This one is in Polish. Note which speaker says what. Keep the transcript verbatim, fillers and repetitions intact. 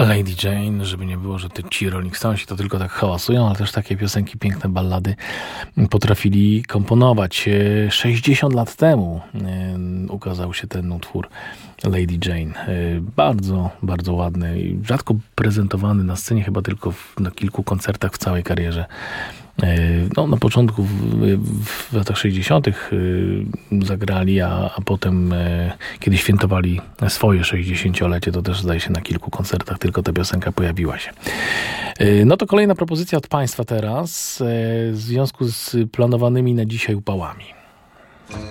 Speaker 1: Lady Jane, żeby nie było, że ty, ci Rolling Stonesi to tylko tak hałasują, ale też takie piosenki, piękne ballady potrafili komponować. sześćdziesiąt lat temu ukazał się ten utwór Lady Jane. Bardzo, bardzo ładny i rzadko prezentowany na scenie, chyba tylko w, na kilku koncertach w całej karierze. No, na początku w, w latach sześćdziesiątych zagrali, a, a potem kiedy świętowali swoje sześćdziesięciolecie, to też zdaje się na kilku koncertach tylko ta piosenka pojawiła się. No to kolejna propozycja od Państwa teraz w związku z planowanymi na dzisiaj upałami.